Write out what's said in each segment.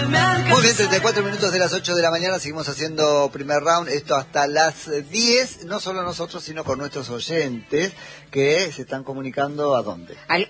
Muy bien, 34 minutos de las 8 de la mañana, seguimos haciendo primer round, esto hasta las 10, no solo nosotros, sino con nuestros oyentes que se están comunicando ¿a dónde? Al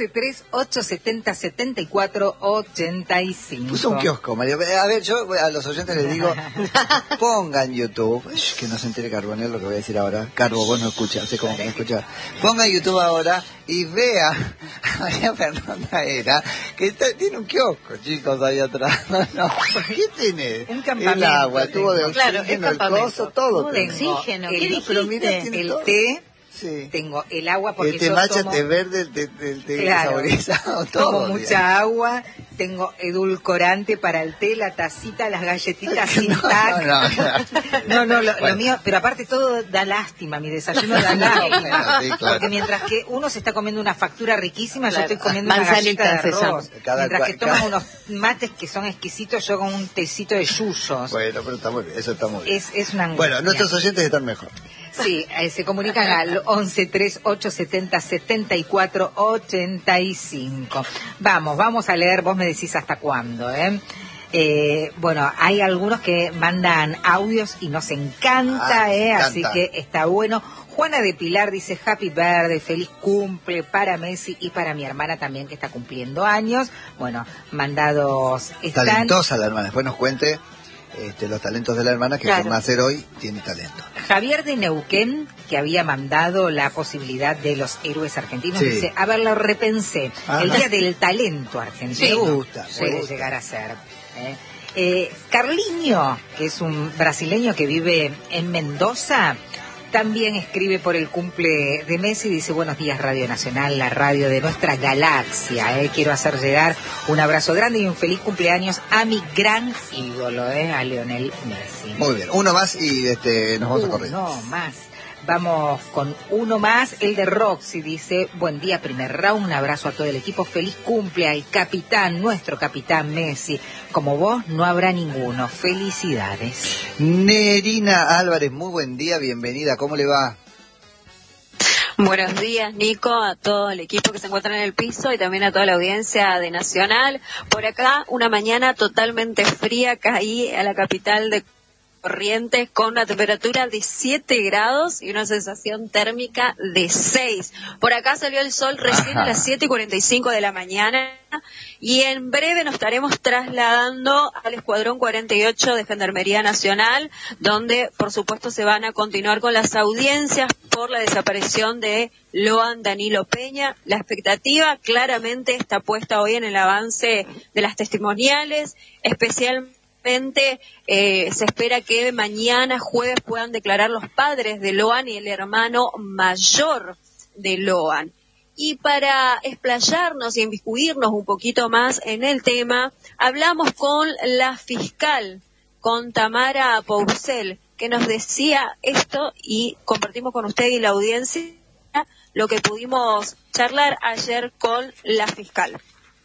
1138707485. Puso un kiosco, Mario. A ver, yo a los oyentes les digo, pongan YouTube, que no se entere Carbonel lo que voy a decir ahora. Carbo, vos no escuchás, sé cómo que me escuchás. Pongan YouTube ahora y vea a María Fernanda Era, que tiene un kiosco, chicos, ahí atrás. No. ¿Qué tiene? Un campamento. El agua, tubo de oxígeno, claro, el coso, todo. De oxígeno, pero mira, tiene el todo. té. Sí. Tengo el agua porque té yo matcha, tomo, té verde, té claro, saborizado, todo. Tomo mucha agua, tengo edulcorante para el té, la tacita, las galletitas sin tac. No, lo mío, pero aparte todo da lástima, mi desayuno da lástima. Sí, claro. Porque mientras que uno se está comiendo una factura riquísima, yo estoy comiendo manzanita una galleta de arroz. Mientras que toman unos mates que son exquisitos, yo con un tecito de yuyos. Bueno, pero está muy bien, eso está muy bien. Es una angustia. Bueno, nuestros oyentes están mejor. Sí, se comunican al 1138707485. Vamos a leer, vos me decís hasta cuándo, bueno, hay algunos que mandan audios y nos encanta, así que está bueno. Juana de Pilar dice Happy Birthday, feliz cumple para Messi y para mi hermana también que está cumpliendo años. Bueno, mandados están. Talentosa la hermana, después nos cuente los talentos de la hermana, que por nacer hoy tiene talento. Javier de Neuquén, que había mandado la posibilidad de los héroes argentinos, dice, a ver, lo repensé, el día del talento argentino. Me gusta. Puede llegar a ser. Carlinho, que es un brasileño que vive en Mendoza, también escribe por el cumple de Messi, dice, buenos días Radio Nacional, la radio de nuestra galaxia, quiero hacer llegar un abrazo grande y un feliz cumpleaños a mi gran ídolo, a Lionel Messi. Muy bien, uno más y nos vamos a correr. No más. Vamos con uno más, el de Roxy, dice, buen día, primer round, un abrazo a todo el equipo, feliz cumple al capitán, nuestro capitán Messi, como vos no habrá ninguno, felicidades. Nerina Álvarez, muy buen día, bienvenida, ¿cómo le va? Buenos días, Nico, a todo el equipo que se encuentra en el piso y también a toda la audiencia de Nacional. Por acá, una mañana totalmente fría, caí a la capital de Corrientes con una temperatura de 7 grados y una sensación térmica de 6. Por acá salió el sol recién a las 7:45 de la mañana y en breve nos estaremos trasladando al Escuadrón 48 de Gendarmería Nacional, donde por supuesto se van a continuar con las audiencias por la desaparición de Loan Danilo Peña. La expectativa claramente está puesta hoy en el avance de las testimoniales, especialmente se espera que mañana jueves puedan declarar los padres de Loan y el hermano mayor de Loan. Y para explayarnos y inmiscuirnos un poquito más en el tema, hablamos con la fiscal, con Tamara Pourcel, que nos decía esto y compartimos con usted y la audiencia lo que pudimos charlar ayer con la fiscal.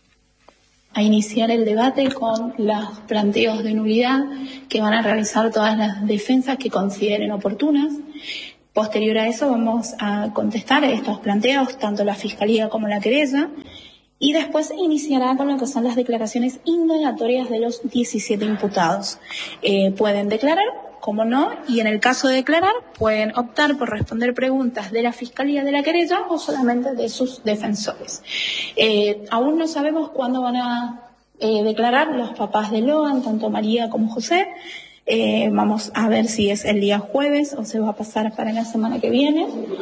A iniciar el debate con los planteos de nulidad que van a realizar todas las defensas que consideren oportunas. Posterior a eso vamos a contestar estos planteos, tanto la Fiscalía como la querella, y después iniciará con lo que son las declaraciones indagatorias de los 17 imputados. Pueden declarar, como no, y en el caso de declarar pueden optar por responder preguntas de la Fiscalía de la querella o solamente de sus defensores. Aún no sabemos cuándo van a declarar los papás de Loan, tanto María como José. Vamos a ver si es el día jueves o se va a pasar para la semana que viene.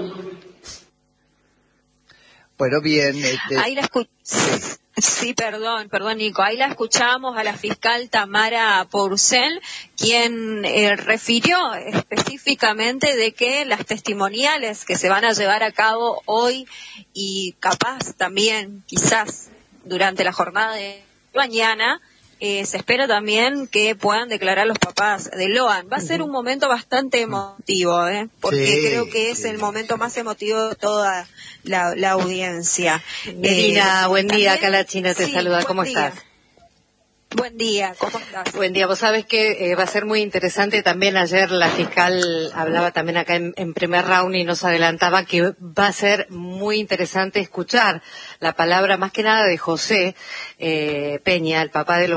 Bueno, bien. Ahí la Sí, perdón, Nico. Ahí la escuchamos a la fiscal Tamara Pourcel, quien refirió específicamente de que las testimoniales que se van a llevar a cabo hoy y capaz también, quizás, durante la jornada de mañana, se espera también que puedan declarar los papás de Loan. Va a ser un momento bastante emotivo, porque creo que es el momento más emotivo de toda la audiencia. Melina, buen día, acá la China te saluda, ¿cómo estás? Buen día, ¿cómo estás? Buen día, vos sabés que va a ser muy interesante. También ayer la fiscal hablaba también acá en primer round y nos adelantaba que va a ser muy interesante escuchar la palabra más que nada de José Peña, el papá de Loan,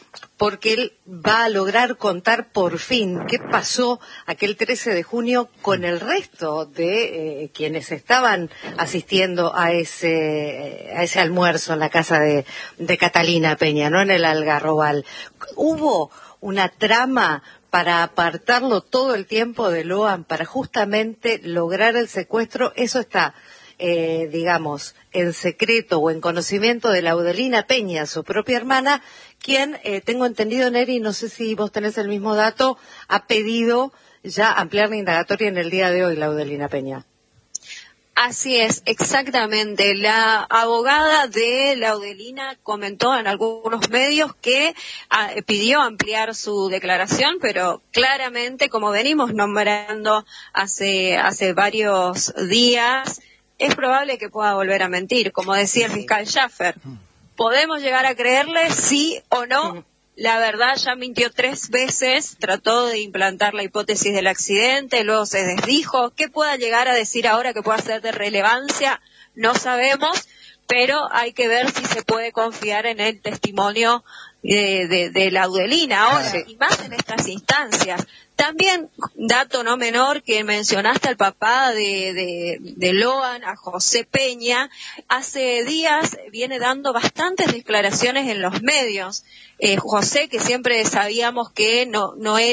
porque él va a lograr contar por fin qué pasó aquel 13 de junio con el resto de quienes estaban asistiendo a ese almuerzo en la casa de Catalina Peña, no en el Algarrobal. Hubo una trama para apartarlo todo el tiempo de Loan, para justamente lograr el secuestro. Eso está, digamos, en secreto o en conocimiento de Laudelina Peña, su propia hermana, quien, tengo entendido, Neri, no sé si vos tenés el mismo dato, ha pedido ya ampliar la indagatoria en el día de hoy, Laudelina Peña. Así es, exactamente. La abogada de Laudelina comentó en algunos medios que pidió ampliar su declaración, pero claramente, como venimos nombrando hace varios días, es probable que pueda volver a mentir. Como decía el fiscal Schaffer, ¿podemos llegar a creerle sí o no? La verdad, ya mintió 3 veces, trató de implantar la hipótesis del accidente, luego se desdijo. ¿Qué pueda llegar a decir ahora que pueda ser de relevancia? No sabemos, pero hay que ver si se puede confiar en el testimonio de Laudelina ahora, y más en estas instancias. También, dato no menor, que mencionaste al papá de Loan, a José Peña, hace días viene dando bastantes declaraciones en los medios. José, que siempre sabíamos que no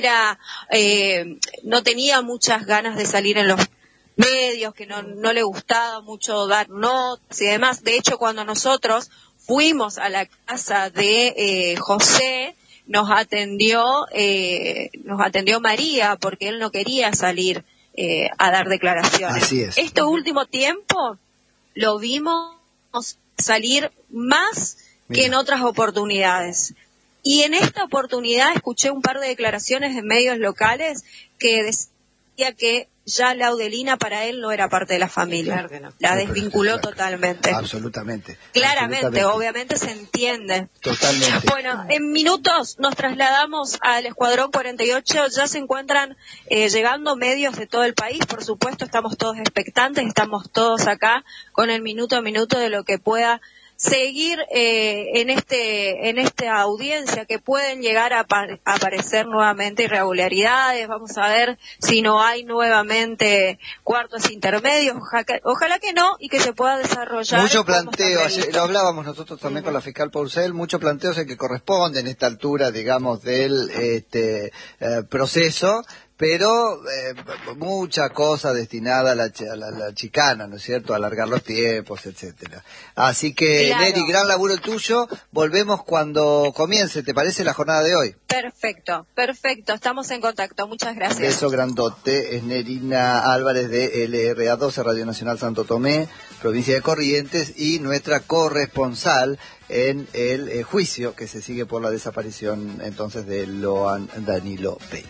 tenía muchas ganas de salir en los medios, que no le gustaba mucho dar notas y demás. De hecho, cuando nosotros fuimos a la casa de José, nos atendió María, porque él no quería salir a dar declaraciones. Así es. Este último tiempo lo vimos salir más que en otras oportunidades. Y en esta oportunidad escuché un par de declaraciones en medios locales que decía que ya Laudelina para él no era parte de la familia. Claro que no. La desvinculó totalmente. Absolutamente. Claramente, obviamente se entiende. Totalmente. Bueno, en minutos nos trasladamos al Escuadrón 48. Ya se encuentran llegando medios de todo el país. Por supuesto, estamos todos expectantes, estamos todos acá con el minuto a minuto de lo que pueda seguir en esta audiencia, que pueden llegar a aparecer nuevamente irregularidades. Vamos a ver si no hay nuevamente cuartos intermedios, ojalá que no, y que se pueda desarrollar. Mucho planteo, lo hablábamos nosotros también con la fiscal Porcel, muchos planteos en que corresponden a esta altura, digamos, del proceso, pero mucha cosa destinada a la chicana, ¿no es cierto?, a alargar los tiempos, etcétera. Así que, claro. Neri, gran laburo tuyo. Volvemos cuando comience, ¿te parece, la jornada de hoy? Perfecto, estamos en contacto, muchas gracias. Beso grandote. Es Nerina Álvarez de LRA12, Radio Nacional Santo Tomé, provincia de Corrientes, y nuestra corresponsal en el juicio que se sigue por la desaparición entonces de Loan Danilo Peña.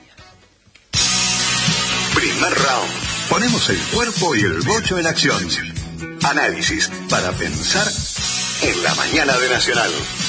Primer round. Ponemos el cuerpo y el bocho en acción. Análisis para pensar en la mañana de Nacional.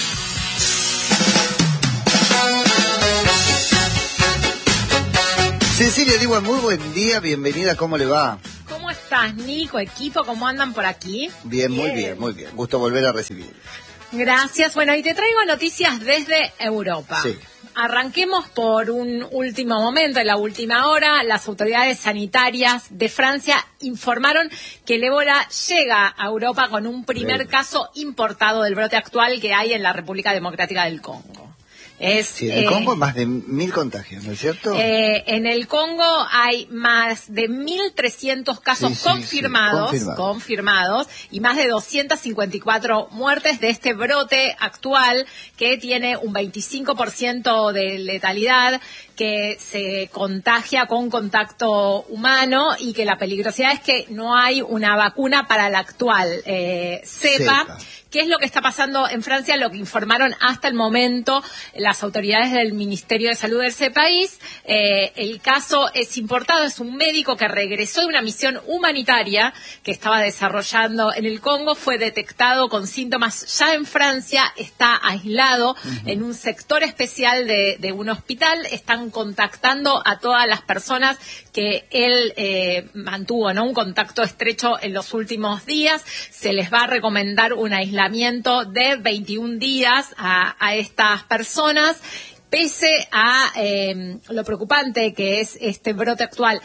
Cecilia Diwan, muy buen día, bienvenida, ¿cómo le va? ¿Cómo estás, Nico, equipo? ¿Cómo andan por aquí? Bien, muy bien, muy bien. Gusto volver a recibir. Gracias. Bueno, y te traigo noticias desde Europa. Sí. Arranquemos por un último momento, en la última hora. Las autoridades sanitarias de Francia informaron que el ébola llega a Europa con un primer caso importado del brote actual que hay en la República Democrática del Congo. Sí, en el Congo más de 1.000 contagios, ¿no es cierto? En el Congo hay más de 1.300 casos confirmados y más de 254 muertes de este brote actual, que tiene un 25% de letalidad, que se contagia con contacto humano, y que la peligrosidad es que no hay una vacuna para la actual cepa. ¿Qué es lo que está pasando en Francia? Lo que informaron hasta el momento las autoridades del Ministerio de Salud de ese país. El caso es importado, es un médico que regresó de una misión humanitaria que estaba desarrollando en el Congo, fue detectado con síntomas ya en Francia, está aislado en un sector especial de un hospital. Están contactando a todas las personas que él mantuvo, ¿no?, un contacto estrecho en los últimos días. Se les va a recomendar un aislamiento aislamiento de 21 días a estas personas. Pese a lo preocupante que es este brote actual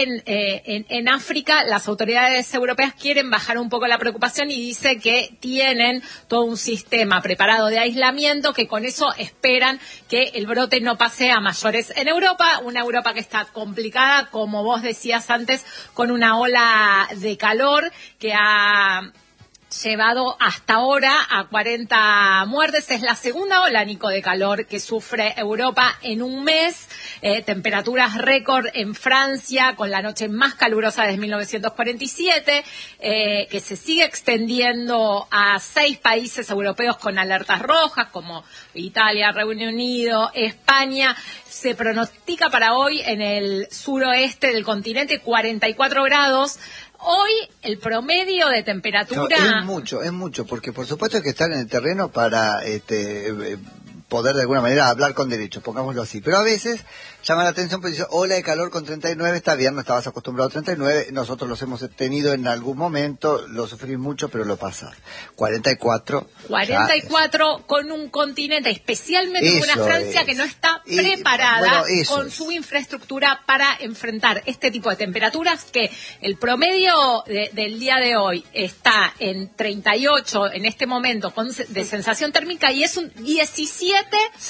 en África, las autoridades europeas quieren bajar un poco la preocupación y dice que tienen todo un sistema preparado de aislamiento, que con eso esperan que el brote no pase a mayores en Europa, una Europa que está complicada, como vos decías antes, con una ola de calor que ha llevado hasta ahora a 40 muertes. Es la segunda ola, Nico, de calor que sufre Europa en un mes. Temperaturas récord en Francia, con la noche más calurosa desde 1947, que se sigue extendiendo a 6 países europeos con alertas rojas, como Italia, Reino Unido, España. Se pronostica para hoy en el suroeste del continente 44 grados. Hoy el promedio de temperatura... Es mucho, porque por supuesto hay que estar en el terreno para poder de alguna manera hablar con derechos, pongámoslo así. Pero a veces llama la atención porque dice, ola de calor con 39, está bien, no estabas acostumbrado a 39, nosotros los hemos tenido en algún momento, lo sufrís mucho, pero lo pasás. 44 con un continente, especialmente con una Francia que no está preparada con su infraestructura para enfrentar este tipo de temperaturas, que el promedio del día de hoy está en 38 en este momento de sensación térmica, y es un 17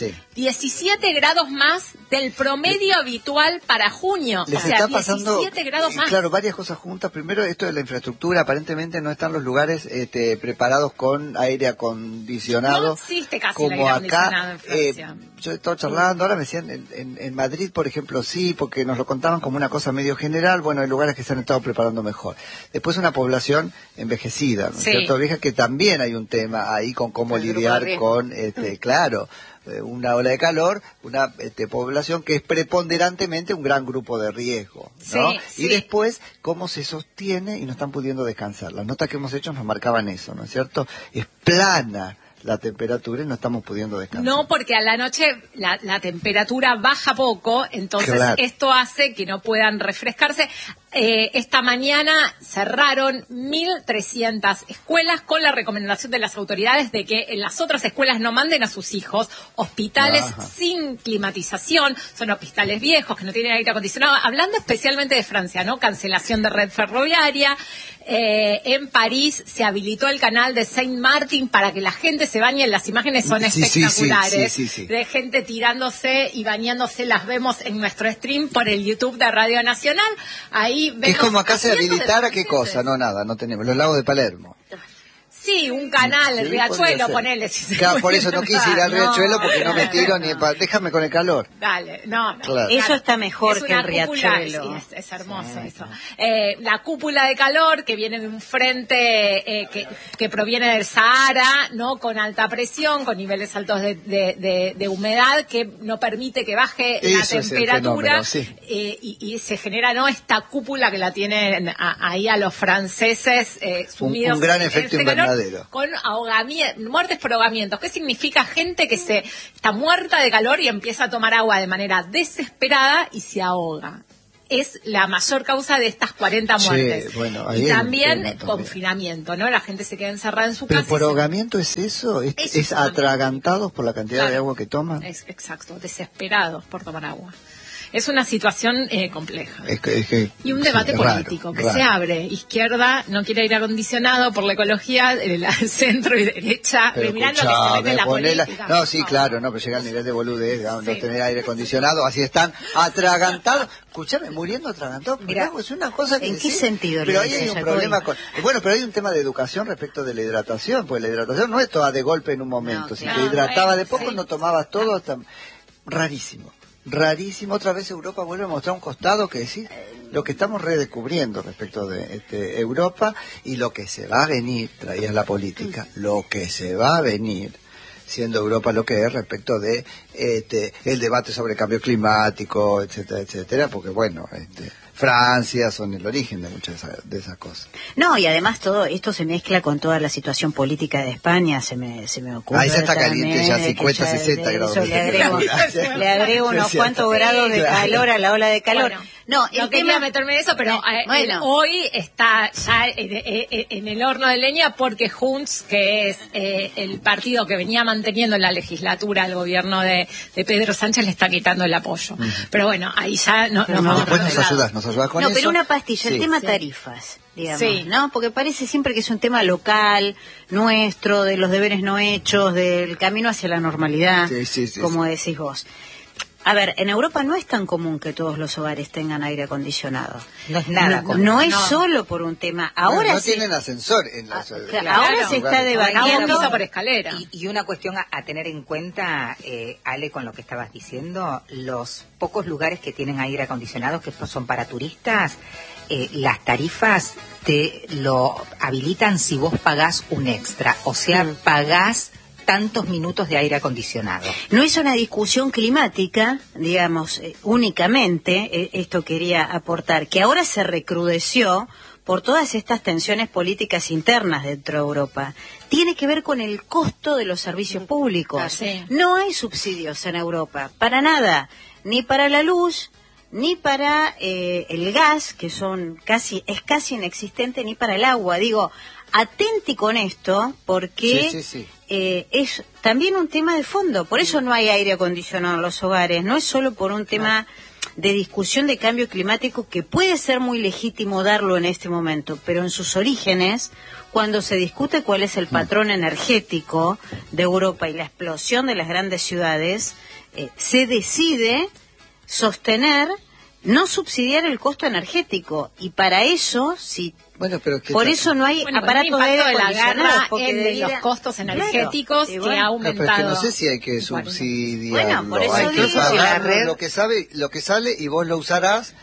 grados más del promedio habitual para junio. Les está pasando 17 grados más. Claro, varias cosas juntas. Primero, esto de la infraestructura. Aparentemente no están los lugares preparados con aire acondicionado. No existe casi como aire acondicionado acá. En Francia. Yo he estado charlando, ahora me decían, en Madrid, por ejemplo, sí, porque nos lo contaban como una cosa medio general. Bueno, hay lugares que se han estado preparando mejor. Después una población envejecida, ¿no es cierto? Vieja, que también hay un tema ahí con cómo lidiar con, claro, una ola de calor, una población que es preponderantemente un gran grupo de riesgo, ¿no? Y después, cómo se sostiene y no están pudiendo descansar. Las notas que hemos hecho nos marcaban eso, ¿no es cierto? Es plana la temperatura y no estamos pudiendo descansar. No, porque a la noche la temperatura baja poco, entonces esto hace que no puedan refrescarse. Esta mañana cerraron 1.300 escuelas con la recomendación de las autoridades de que en las otras escuelas no manden a sus hijos. Hospitales sin climatización, son hospitales viejos que no tienen aire acondicionado. Hablando especialmente de Francia, ¿no? Cancelación de red ferroviaria. En París se habilitó el canal de Saint-Martin para que la gente se bañe. Las imágenes son espectaculares. De gente tirándose y bañándose. Las vemos en nuestro stream por el YouTube de Radio Nacional. Ahí es como acá se habilitara, ¿qué cosa? No, nada, no tenemos. Los lagos de Palermo. Sí, un canal, el Riachuelo, ponele. Si claro, por eso no quise ir al Riachuelo, porque no me tiro ni déjame con el calor. Dale, no. Claro. Eso está mejor que el Riachuelo. Sí, es hermoso eso. La cúpula de calor que viene de un frente que proviene del Sahara, ¿no? Con alta presión, con niveles altos de humedad, que no permite que baje la temperatura. Y se genera, ¿no? Esta cúpula que la tienen ahí a los franceses sumidos. Un gran efecto invernadero. Con muertes por ahogamientos. ¿Qué significa? Gente que está muerta de calor y empieza a tomar agua de manera desesperada y se ahoga. Es la mayor causa de estas 40 muertes. Y también confinamiento, ¿no? La gente se queda encerrada en su casa. ¿Pero por ahogamiento es eso? ¿Es atragantados por la cantidad de agua que toman? Exacto, desesperados por tomar agua. Es una situación compleja. Y un debate político que se abre. Izquierda no quiere aire acondicionado por la ecología, el centro y derecha. Mirando que se mete la política. No, sí, claro, pero llega al nivel de boludez, no tener aire acondicionado, así están atragantados. Escuchame, muriendo atragantados. Es una cosa que... ¿En qué sentido? Pero ahí hay un problema con... Bueno, pero hay un tema de educación respecto de la hidratación, porque la hidratación no es toda de golpe en un momento. Si te hidrataba de poco, no tomabas todo, hasta... Rarísimo, otra vez Europa vuelve a mostrar un costado que decir lo que estamos redescubriendo respecto de Europa y lo que se va a venir, traías la política, lo que se va a venir siendo Europa lo que es respecto de el debate sobre cambio climático, etcétera, etcétera, porque bueno, Francia son el origen de muchas de esas cosas. No, y además todo esto se mezcla con toda la situación política de España, se me ocurre. Ahí se está caliente ya 50, 60 grados. Le agrego unos cuantos grados de calor a la ola de calor. Bueno, no quería meterme en eso, pero hoy está ya en el horno de leña porque Junts, que es el partido que venía manteniendo en la legislatura al gobierno de Pedro Sánchez, le está quitando el apoyo. Pero bueno, ahí ya nos vamos. Después nos ayudas con eso. Pero una pastilla, el tema tarifas, digamos, ¿no? Porque parece siempre que es un tema local, nuestro, de los deberes no hechos, del camino hacia la normalidad, como decís vos. A ver, en Europa no es tan común que todos los hogares tengan aire acondicionado. No es nada común. No es solo por un tema. Ahora no tienen ascensor en la ahora se está debatiendo por escalera. Y una cuestión a tener en cuenta, Ale, con lo que estabas diciendo, los pocos lugares que tienen aire acondicionado, que son para turistas, las tarifas te lo habilitan si vos pagás un extra. O sea, pagás tantos minutos de aire acondicionado. No es una discusión climática, digamos, únicamente, esto quería aportar, que ahora se recrudeció por todas estas tensiones políticas internas dentro de Europa. Tiene que ver con el costo de los servicios públicos. No hay subsidios en Europa, para nada, ni para la luz, ni para el gas, que es casi inexistente, ni para el agua. Digo, atenti con esto, porque es también un tema de fondo. Por eso no hay aire acondicionado en los hogares. No es solo por un tema de discusión de cambio climático, que puede ser muy legítimo darlo en este momento, pero en sus orígenes, cuando se discute cuál es el patrón energético de Europa y la explosión de las grandes ciudades, se decide sostener, no subsidiar el costo energético, y para eso, por eso no hay aparatos de aire acondicionado, porque de los costos energéticos que ha aumentado. Pero es que no sé si hay que subsidiarlo. Por eso hay que digo, pagar lo que sale y vos lo usarás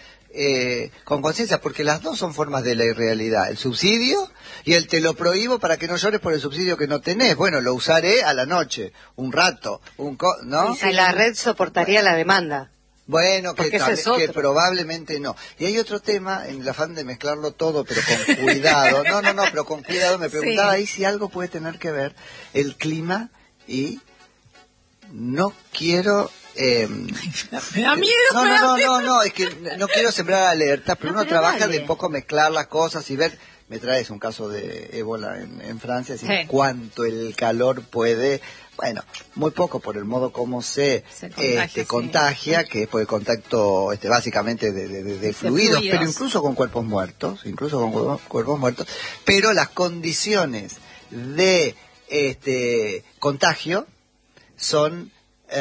con conciencia, porque las dos son formas de la irrealidad: el subsidio y el te lo prohíbo para que no llores por el subsidio que no tenés. Bueno, lo usaré a la noche, un rato, ¿no? Y si la red soportaría la demanda. Bueno, que probablemente no. Y hay otro tema, en el afán de mezclarlo todo, pero con cuidado. No, pero con cuidado. Me preguntaba ahí si algo puede tener que ver el clima y no quiero... me da miedo. No, es que no quiero sembrar alertas, pero uno trabaja de poco mezclar las cosas y ver... Me traes un caso de ébola en Francia, así cuánto el calor puede... Bueno, muy poco por el modo como se contagia, que es por el contacto básicamente de fluidos, pero incluso con cuerpos muertos, pero las condiciones de contagio son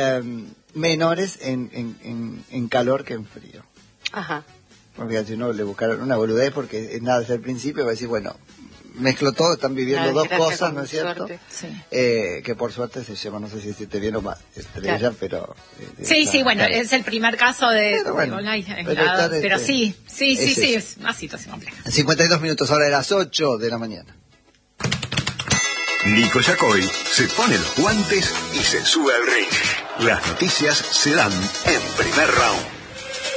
menores en calor que en frío. Ajá. Porque si no le buscaron una boludez, porque es nada desde el principio, va a decir, bueno, mezcló todo, están viviendo dos cosas, ¿no es cierto? Que por suerte se llama, no sé si te bien o mal, estrella, pero... bueno, es el primer caso de pero sí, es una situación compleja. 52 minutos, ahora de las 8 de la mañana. Nico Yacoy se pone los guantes y se sube al ring. Las noticias se dan en Primer Round.